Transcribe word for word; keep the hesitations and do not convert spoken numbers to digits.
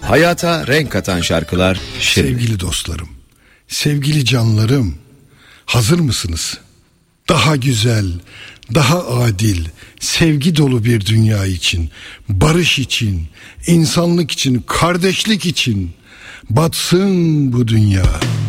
hayata renk katan şarkılar şimdi. Sevgili dostlarım, sevgili canlarım, hazır mısınız? Daha güzel, daha adil, sevgi dolu bir dünya için, barış için, insanlık için, kardeşlik için batsın bu dünya.